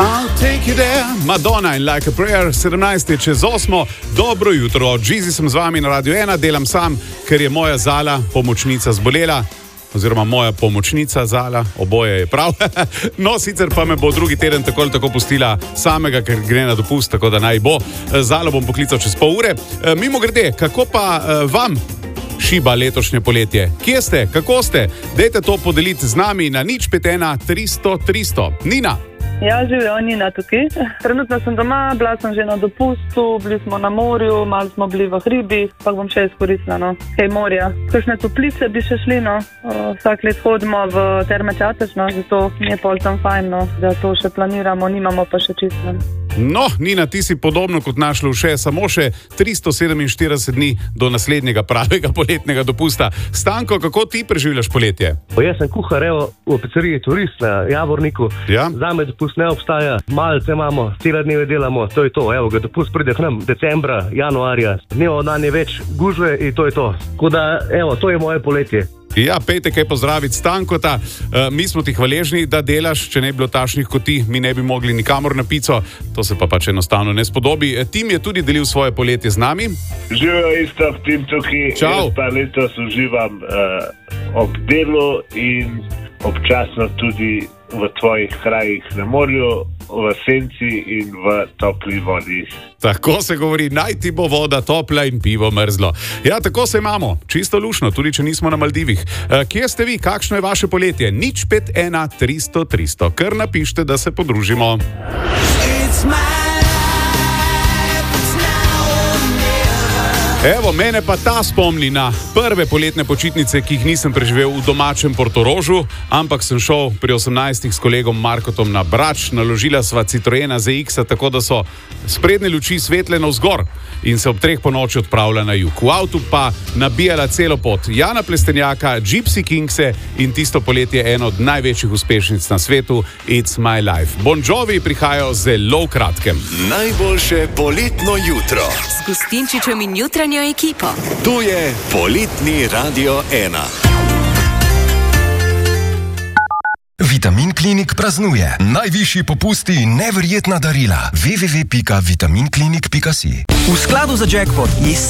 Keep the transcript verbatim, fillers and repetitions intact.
I'll take you there, Madonna in Like a Prayer, sedemnajst je čez osmo. Dobro jutro, Džizi sem z vami na Radio ena, delam sam, ker je moja Zala, pomočnica, zbolela. Oziroma moja pomočnica Zala, oboje je prav. No, sicer pa me bo drugi teden tako ali tako pustila samega, ker gre na dopust, tako da naj bo. Zalo bom poklical čez pol ure. Mimo grede, kako pa vam šiba letošnje poletje? Kje ste? Kako ste? Dajte to podeliti z nami na nič pet ena tristo tristo. Nina. Ja, živijo Nina tukaj. Trenutno sem doma, bila sem že na dopustu, bili smo na morju, malo smo bili v hribi, pa bom še izkoristila, no, kaj morja. Kakšne toplice bi še šli, no. Vsak let hodimo v Terme Čatež, no, zato mi je pol tam fajn, no, da to še planiramo, nimamo pa še čisto. No, Nina, ti si podobno kot naš Lovše, samo še tristo sedeminštirideset dni do naslednjega pravega poletnega dopusta. Stanko, kako ti preživljaš poletje? Pa jaz sem kuhar, evo, v pizzeriji Turist na Javorniku. Ja? Zame dopust ne obstaja, malce imamo, cele dneve delamo, to je to. Evo, ga dopust pride k nam decembra, januarja, dnevo dan je več gužve in to je to. Tako da, evo, to je moje poletje. Ja, pejte kaj pozdraviti Stankota. E, mi smo ti hvaležni, da delaš, če ne bi bilo takšnih kot ti, mi ne bi mogli nikamor na pico, to se pa pač enostavno ne spodobi. E, Tim je tudi delil svoje poletje z nami. Živijo isto v Tim tukaj. Čau. Jaz pa letos uživam uh, ob delu in občasno tudi v tvojih krajih na morju, v senci in v topli vodi. Tako se govori, naj ti bo voda topla in pivo mrzlo. Ja, tako se imamo, čisto lušno, tudi če nismo na Maldivih. E, kje ste vi, kakšno je vaše poletje? nič pet ena tristo tristo, kar napište, da se podružimo. Evo, mene pa ta spomni na prve poletne počitnice, ki jih nisem preživel v domačem Portorožu, ampak sem šel pri osemnajstih s kolegom Markotom na Brač, naložila sva Citroena Z X-a, tako da so sprednje luči svetle navzgor in se ob treh po noči odpravila na jug. V avtu pa nabijala celo pot Jana Plestenjaka, Gypsy Kingse in tisto poletje eno od največjih uspešnic na svetu, It's My Life. Bon Jovi prihajajo zelo v kratkem. Najboljše poletno jutro s Gustinčičem in jutranjo ekipo. Tu je poletni Radio ena. Vitamin Klinik praznuje. Najvišji popusti in neverjetna darila. w w w pika vitaminklinik pika si. V skladu za jackpot iz